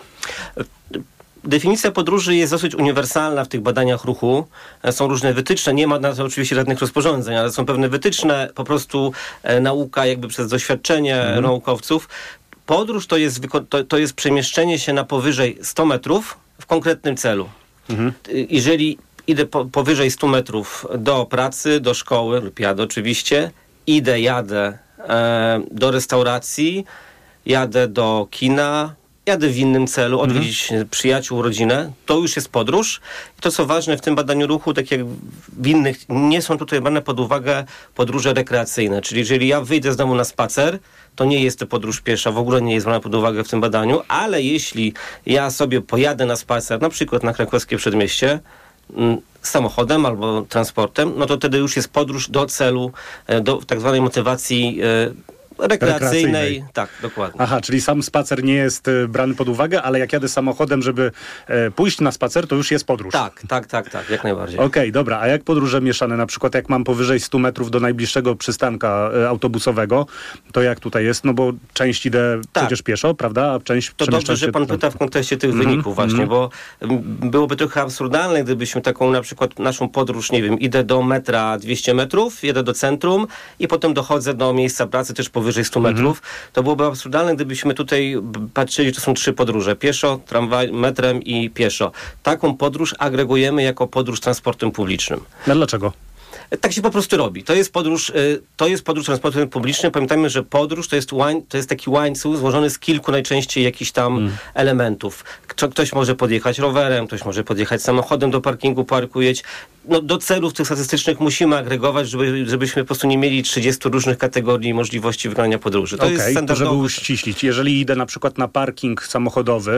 Definicja podróży jest dosyć uniwersalna w tych badaniach ruchu. Są różne wytyczne, nie ma na to oczywiście żadnych rozporządzeń, ale są pewne wytyczne, po prostu e, nauka jakby przez doświadczenie mhm. naukowców. Podróż to jest, to, to jest przemieszczenie się na powyżej sto metrów w konkretnym celu. Mhm. Jeżeli idę po, powyżej stu metrów do pracy, do szkoły, lub jadę oczywiście, idę, jadę e, do restauracji, jadę do kina, jadę w innym celu, odwiedzić mhm. przyjaciół, rodzinę, to już jest podróż. I to, co ważne w tym badaniu ruchu, tak jak w innych, nie są tutaj brane pod uwagę podróże rekreacyjne. Czyli jeżeli ja wyjdę z domu na spacer, to nie jest to podróż piesza, w ogóle nie jest brana pod uwagę w tym badaniu, ale jeśli ja sobie pojadę na spacer, na przykład na krakowskie przedmieście, samochodem albo transportem, no to wtedy już jest podróż do celu, do tak zwanej motywacji rekreacyjnej. rekreacyjnej. Tak, dokładnie. Aha, czyli sam spacer nie jest e, brany pod uwagę, ale jak jadę samochodem, żeby e, pójść na spacer, to już jest podróż. Tak, tak, tak, tak, jak najbardziej. Okej, okay, dobra, a jak podróże mieszane? Na przykład jak mam powyżej stu metrów do najbliższego przystanka e, autobusowego, to jak tutaj jest? No bo część idę tak. przecież pieszo, prawda? A część To dobrze, że pan pyta w kontekście tych mm-hmm, wyników właśnie, mm-hmm. bo byłoby trochę absurdalne, gdybyśmy taką na przykład naszą podróż, nie wiem, idę do metra dwieście metrów, jedę do centrum i potem dochodzę do miejsca pracy też powyżej stu metrów. Mm-hmm. To byłoby absurdalne, gdybyśmy tutaj patrzyli, że to są trzy podróże. Pieszo, tramwaj, metrem i pieszo. Taką podróż agregujemy jako podróż transportem publicznym. No dlaczego? Tak się po prostu robi. To jest podróż, to jest podróż transportem publicznym. Pamiętajmy, że podróż to jest, łań, to jest taki łańcuch złożony z kilku najczęściej jakichś tam mm. elementów. Kto, ktoś może podjechać rowerem, ktoś może podjechać samochodem do parkingu, parkujeć. No, do celów tych statystycznych musimy agregować, żeby, żebyśmy po prostu nie mieli trzydziestu różnych kategorii możliwości wykonania podróży. To okay, jest standardowe. To żeby uściślić, jeżeli idę na przykład na parking samochodowy,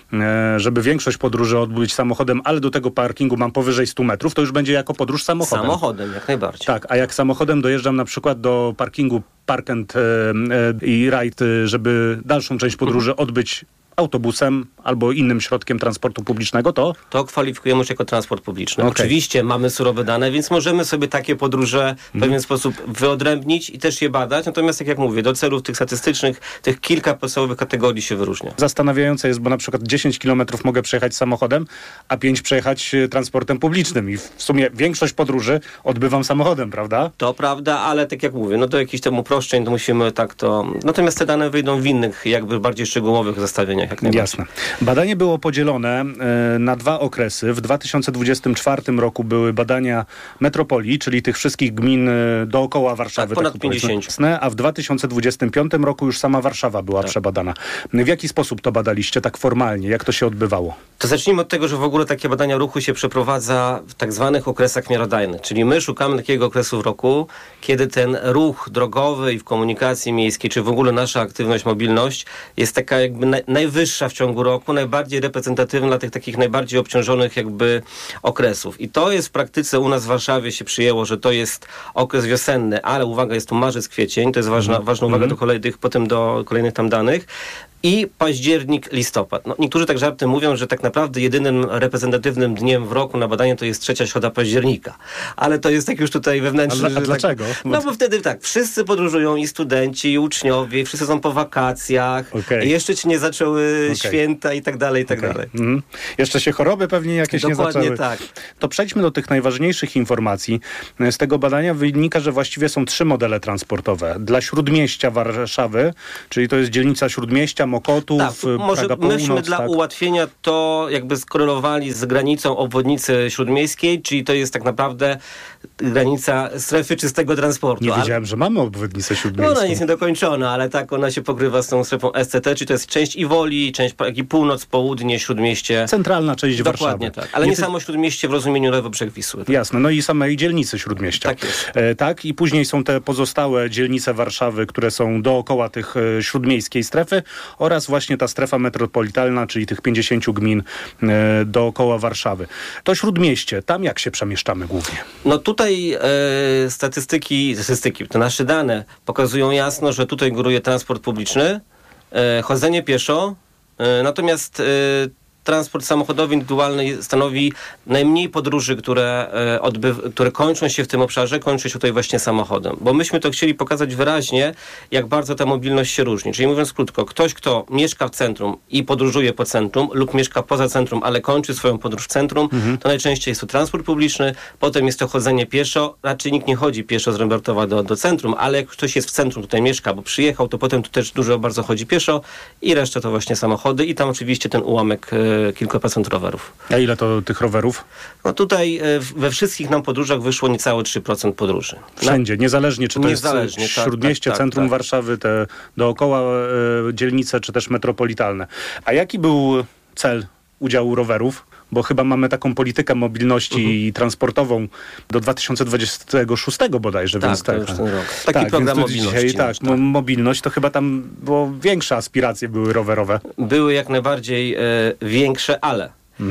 żeby większość podróży odbyć samochodem, ale do tego parkingu mam powyżej stu metrów, to już będzie jako podróż samochodem. Samochodem, jak najbardziej. Tak, a jak samochodem dojeżdżam na przykład do parkingu Park and e, e, i Ride, żeby dalszą część podróży odbyć autobusem albo innym środkiem transportu publicznego, to? To kwalifikujemy już jako transport publiczny. Okay. Oczywiście mamy surowe dane, więc możemy sobie takie podróże w pewien mm. sposób wyodrębnić i też je badać. Natomiast, tak jak mówię, do celów tych statystycznych tych kilka podstawowych kategorii się wyróżnia. Zastanawiające jest, bo na przykład dziesięć kilometrów mogę przejechać samochodem, a pięć przejechać transportem publicznym i w sumie większość podróży odbywam samochodem, prawda? To prawda, ale tak jak mówię, no do jakichś tam uproszczeń to musimy tak to... Natomiast te dane wyjdą w innych, jakby bardziej szczegółowych zestawieniach. Jasne. Badanie było podzielone y, na dwa okresy. W dwa tysiące dwudziestym czwartym roku były badania metropolii, czyli tych wszystkich gmin y, dookoła Warszawy. Tak, ponad pięćdziesiąt. A w dwa tysiące dwudziestym piątym roku już sama Warszawa była tak. przebadana. W jaki sposób to badaliście tak formalnie? Jak to się odbywało? To zacznijmy od tego, że w ogóle takie badania ruchu się przeprowadza w tak zwanych okresach miarodajnych. Czyli my szukamy takiego okresu w roku, kiedy ten ruch drogowy i w komunikacji miejskiej, czy w ogóle nasza aktywność, mobilność jest taka jakby naj, najwyższa w ciągu roku, najbardziej reprezentatywna dla tych takich najbardziej obciążonych jakby okresów. I to jest w praktyce u nas w Warszawie się przyjęło, że to jest okres wiosenny, ale uwaga, jest to marzec, kwiecień, to jest ważna, mm. ważna uwaga mm. do kolejnych, potem do kolejnych tam danych. I październik, listopad. No, niektórzy tak żartem mówią, że tak naprawdę jedynym reprezentatywnym dniem w roku na badanie to jest trzecia środa października. Ale to jest tak już tutaj wewnętrzny... A, dla, a dlaczego? Tak, no bo wtedy tak, wszyscy podróżują, i studenci, i uczniowie, i wszyscy są po wakacjach, okay. i jeszcze ci nie zaczęły okay. święta i tak dalej, i tak okay. dalej. Mm. Jeszcze się choroby pewnie jakieś Dokładnie nie zaczęły. tak. To przejdźmy do tych najważniejszych informacji. Z tego badania wynika, że właściwie są trzy modele transportowe. Dla Śródmieścia Warszawy, czyli to jest dzielnica Śródmieścia, Mokotów, tak, może Praga Północ, myśmy dla tak? ułatwienia to jakby skorelowali z granicą obwodnicy śródmiejskiej, czyli to jest tak naprawdę granica strefy czystego transportu. Nie ale... wiedziałem, że mamy obwodnicę śródmiejską. No ona jest niedokończona, ale tak ona się pokrywa z tą strefą S C T, czyli to jest część Iwoli, część Pragi Północ, Południe, Śródmieście. Centralna część Dokładnie Warszawy. tak, ale nie, nie ty... samo Śródmieście w rozumieniu lewy brzeg Wisły. Tak? Jasne, no i samej dzielnicy Śródmieścia. Tak jest. E, tak, i później są te pozostałe dzielnice Warszawy, które są dookoła tych e, śródmiejskiej strefy oraz właśnie ta strefa metropolitalna, czyli tych pięćdziesięciu gmin e, dookoła Warszawy. To Śródmieście, tam jak się przemieszczamy głównie? No tutaj e, statystyki, statystyki, te nasze dane pokazują jasno, że tutaj góruje transport publiczny, e, chodzenie pieszo, e, natomiast e, transport samochodowy indywidualny stanowi najmniej podróży, które, e, odbyw- które kończą się w tym obszarze, kończy się tutaj właśnie samochodem. Bo myśmy to chcieli pokazać wyraźnie, jak bardzo ta mobilność się różni. Czyli mówiąc krótko, ktoś, kto mieszka w centrum i podróżuje po centrum lub mieszka poza centrum, ale kończy swoją podróż w centrum, mhm. to najczęściej jest to transport publiczny, potem jest to chodzenie pieszo. Raczej nikt nie chodzi pieszo z Rembertowa do, do centrum, ale jak ktoś jest w centrum, tutaj mieszka, bo przyjechał, to potem tu też dużo bardzo chodzi pieszo i reszta to właśnie samochody i tam oczywiście ten ułamek e, kilkaset rowerów. A ile to tych rowerów? No tutaj we wszystkich nam podróżach wyszło niecałe trzy procent podróży. Wszędzie, niezależnie czy to niezależnie, jest tak, Śródmieście, tak, centrum tak, Warszawy, te dookoła e, dzielnice, czy też metropolitalne. A jaki był cel udziału rowerów? Bo chyba mamy taką politykę mobilności uh-huh. transportową do dwa tysiące dwudziestego szóstego bodajże. Tak, więc to tak, już ten rok. Taki tak, program mobilności. Dzisiaj, tak, tak, mobilność to chyba tam było większe aspiracje były rowerowe. Były jak najbardziej e, większe, ale mhm.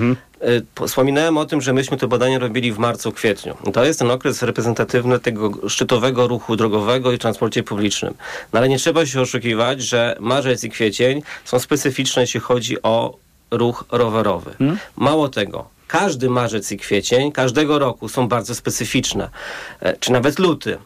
Wspominałem o tym, że myśmy te badania robili w marcu, kwietniu. To jest ten okres reprezentatywny tego szczytowego ruchu drogowego i transporcie publicznym. No ale nie trzeba się oszukiwać, że marzec i kwiecień są specyficzne, jeśli chodzi o ruch rowerowy. Hmm? Mało tego, każdy marzec i kwiecień każdego roku są bardzo specyficzne, czy nawet luty.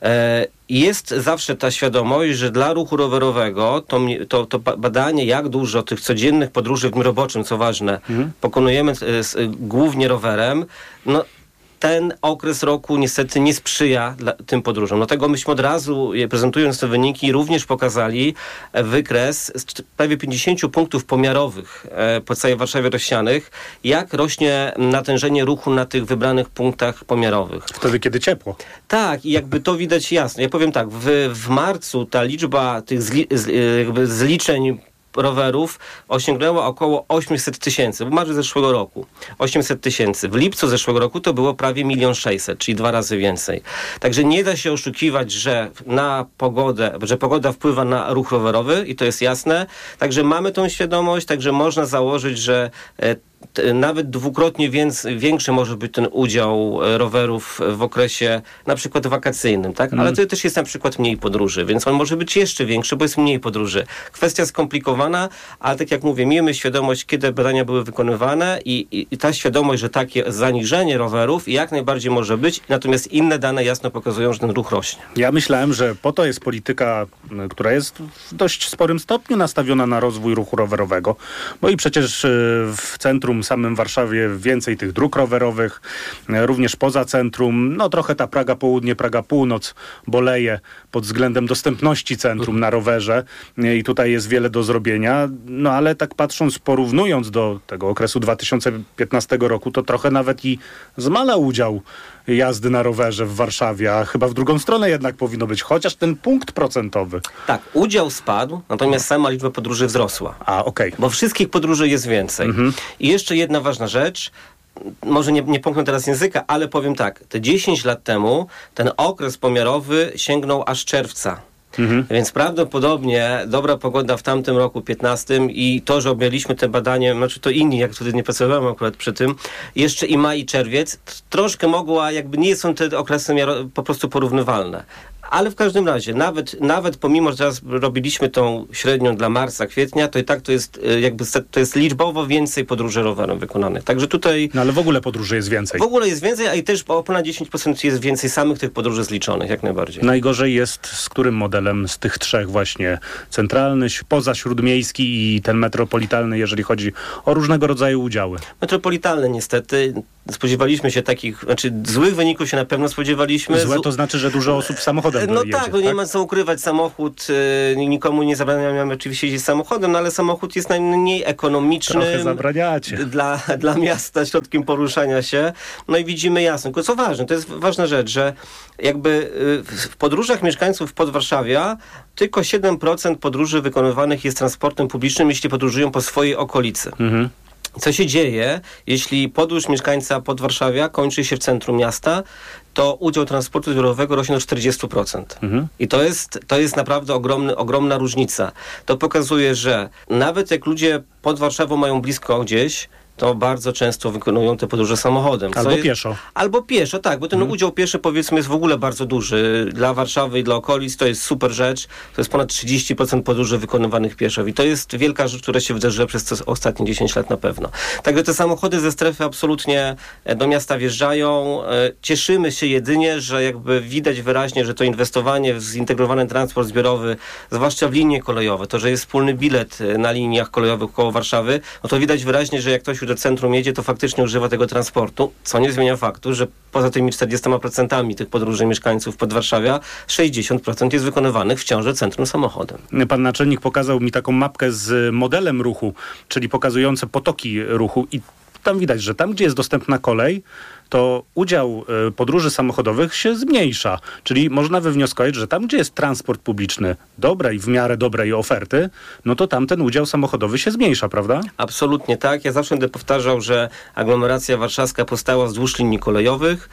Jest zawsze ta świadomość, że dla ruchu rowerowego to, to, to badanie, jak dużo tych codziennych podróży w dniu roboczym, co ważne, hmm. pokonujemy z, głównie rowerem, no ten okres roku niestety nie sprzyja dla, tym podróżom. Dlatego myśmy od razu, prezentując te wyniki, również pokazali wykres z prawie pięćdziesięciu punktów pomiarowych e, po całej Warszawie rozsianych, jak rośnie natężenie ruchu na tych wybranych punktach pomiarowych. Wtedy, kiedy ciepło. Tak, i jakby to widać jasno. Ja powiem tak, w, w marcu ta liczba tych zli, z, jakby zliczeń rowerów osiągnęła około osiemset tysięcy, w marcu zeszłego roku. osiemset tysięcy. W lipcu zeszłego roku to było prawie milion sześćset, czyli dwa razy więcej. Także nie da się oszukiwać, że na pogodę, że pogoda wpływa na ruch rowerowy i to jest jasne. Także mamy tą świadomość, także można założyć, że e, nawet dwukrotnie więc, większy może być ten udział rowerów w okresie na przykład wakacyjnym, tak? Ale to też jest na przykład mniej podróży, więc on może być jeszcze większy, bo jest mniej podróży. Kwestia skomplikowana, ale tak jak mówię, miejmy świadomość, kiedy badania były wykonywane i, i, i ta świadomość, że takie zaniżenie rowerów jak najbardziej może być, natomiast inne dane jasno pokazują, że ten ruch rośnie. Ja myślałem, że po to jest polityka, która jest w dość sporym stopniu nastawiona na rozwój ruchu rowerowego, bo i przecież w centrum samym Warszawie więcej tych dróg rowerowych, również poza centrum. No trochę ta Praga Południe, Praga Północ boleje pod względem dostępności centrum na rowerze i tutaj jest wiele do zrobienia. No ale tak patrząc, porównując do tego okresu dwa tysiące piętnastego roku, to trochę nawet i zmalał udział jazdy na rowerze w Warszawie, a chyba w drugą stronę jednak powinno być, chociaż ten punkt procentowy. Tak, udział spadł, natomiast sama liczba podróży wzrosła. A, okej. Okay. Bo wszystkich podróży jest więcej. Mhm. I jeszcze jedna ważna rzecz, może nie, nie pomknę teraz języka, ale powiem tak, te dziesięć lat temu ten okres pomiarowy sięgnął aż czerwca. Mhm. Więc prawdopodobnie dobra pogoda w tamtym roku piętnastym i to, że objęliśmy te badania, znaczy to inni, jak wtedy nie pracowałem akurat przy tym, jeszcze i maj i czerwiec, troszkę mogła, jakby nie są te okresy miaro- po prostu porównywalne. Ale w każdym razie, nawet, nawet pomimo, że teraz robiliśmy tą średnią dla marca, kwietnia, to i tak to jest jakby to jest liczbowo więcej podróży rowerem wykonanych. Także tutaj... No ale w ogóle podróży jest więcej. W ogóle jest więcej, a i też o ponad dziesięć procent jest więcej samych tych podróży zliczonych, jak najbardziej. Najgorzej jest z którym modelem z tych trzech właśnie? Centralny, pozaśródmiejski i ten metropolitalny, jeżeli chodzi o różnego rodzaju udziały. Metropolitalny niestety. Spodziewaliśmy się takich, znaczy złych wyników się na pewno spodziewaliśmy. Złe to znaczy, że dużo osób samochodem No jedzie, tak, no nie tak? ma co ukrywać. Samochód, yy, nikomu nie zabraniamy oczywiście jeździć samochodem, no ale samochód jest najmniej ekonomiczny. Trochę zabraniacie. Dla, dla miasta środkiem poruszania się. No i widzimy jasno. Tylko co ważne, to jest ważna rzecz, że jakby yy, w podróżach mieszkańców Podwarszawia tylko siedem procent podróży wykonywanych jest transportem publicznym, jeśli podróżują po swojej okolicy. Mhm. Co się dzieje, jeśli podróż mieszkańca Podwarszawia kończy się w centrum miasta, to udział transportu zbiorowego rośnie do czterdzieści procent. Mhm. I to jest, to jest naprawdę ogromny, ogromna różnica. To pokazuje, że nawet jak ludzie pod Warszawą mają blisko gdzieś, to bardzo często wykonują te podróże samochodem. Albo jest, pieszo. Albo pieszo, tak, bo ten hmm. udział pieszy, powiedzmy, jest w ogóle bardzo duży. Dla Warszawy i dla okolic to jest super rzecz. To jest ponad trzydzieści procent podróży wykonywanych pieszo. I to jest wielka rzecz, która się wydarzyła przez te ostatnie dziesięć lat na pewno. Także te samochody ze strefy absolutnie do miasta wjeżdżają. Cieszymy się jedynie, że jakby widać wyraźnie, że to inwestowanie w zintegrowany transport zbiorowy, zwłaszcza w linie kolejowe, to, że jest wspólny bilet na liniach kolejowych koło Warszawy, no to widać wyraźnie, że jak ktoś do centrum jedzie, to faktycznie używa tego transportu, co nie zmienia faktu, że poza tymi czterdziestoma procentami tych podróży mieszkańców Podwarszawia, sześćdziesiąt procent jest wykonywanych w ciąży centrum samochodem. Pan naczelnik pokazał mi taką mapkę z modelem ruchu, czyli pokazujące potoki ruchu i tam widać, że tam, gdzie jest dostępna kolej, to udział y, podróży samochodowych się zmniejsza. Czyli można wywnioskować, że tam, gdzie jest transport publiczny dobrej, w miarę dobrej oferty, no to tam ten udział samochodowy się zmniejsza, prawda? Absolutnie tak. Ja zawsze będę powtarzał, że aglomeracja warszawska powstała wzdłuż linii kolejowych.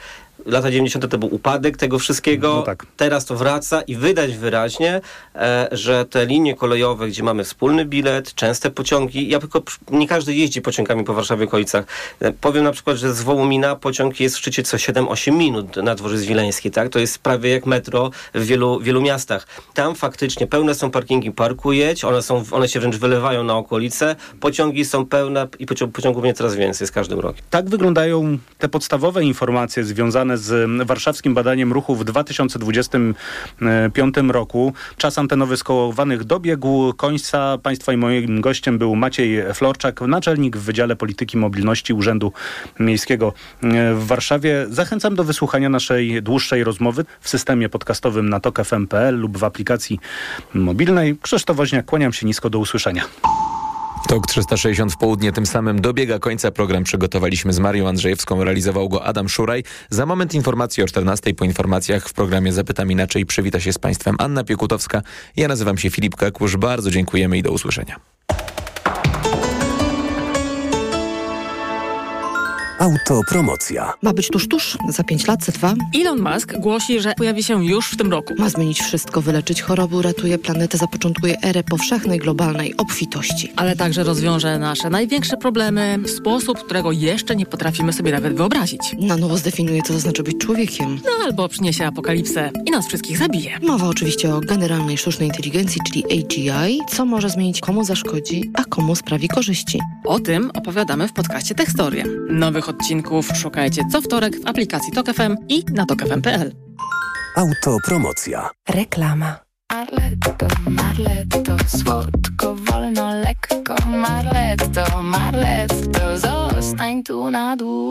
lata dziewięćdziesiąte to był upadek tego wszystkiego. No tak. Teraz to wraca i widać wyraźnie, e, że te linie kolejowe, gdzie mamy wspólny bilet, częste pociągi, ja tylko, nie każdy jeździ pociągami po Warszawie i okolicach. E, powiem na przykład, że z Wołomina pociąg jest w szczycie co siedem osiem minut na Dworzec Wileński, tak? To jest prawie jak metro w wielu, wielu miastach. Tam faktycznie pełne są parkingi, parkujeć, one są, one się wręcz wylewają na okolice, pociągi są pełne i pociąg, pociągów będzie coraz więcej z każdym rokiem. Tak wyglądają te podstawowe informacje związane z warszawskim badaniem ruchu w dwa tysiące dwudziestym piątym roku. Czas antenowy skołowanych dobiegł końca. Państwa i moim gościem był Maciej Florczak, naczelnik w Wydziale Polityki Mobilności Urzędu Miejskiego w Warszawie. Zachęcam do wysłuchania naszej dłuższej rozmowy w systemie podcastowym na tok f m kropka p l lub w aplikacji mobilnej. Krzysztof Woźniak, kłaniam się nisko, do usłyszenia. Tok trzysta sześćdziesiąt w południe tym samym dobiega końca. Program przygotowaliśmy z Marią Andrzejewską, realizował go Adam Szuraj. Za moment informacji o czternastej. Po informacjach w programie Zapytam Inaczej przywita się z Państwem Anna Piekutowska. Ja nazywam się Filip Kakusz. Bardzo dziękujemy i do usłyszenia. Autopromocja. Ma być tuż, tuż, za pięć lat, za dwa. Elon Musk głosi, że pojawi się już w tym roku. Ma zmienić wszystko, wyleczyć choroby, uratuje planetę, zapoczątkuje erę powszechnej, globalnej obfitości. Ale także rozwiąże nasze największe problemy w sposób, którego jeszcze nie potrafimy sobie nawet wyobrazić. Na nowo zdefiniuje, co to znaczy być człowiekiem. No albo przyniesie apokalipsę i nas wszystkich zabije. Mowa oczywiście o generalnej sztucznej inteligencji, czyli A G I, co może zmienić, komu zaszkodzi, a komu sprawi korzyści. O tym opowiadamy w podcaście Techstoria. Nowych odcinków szukajcie co wtorek w aplikacji Tok F M i na tok f m kropka p l. Autopromocja. Reklama. Marletto, Marletto, słodko, wolno, lekko, Marletto, Marletto, zostań tu na dół.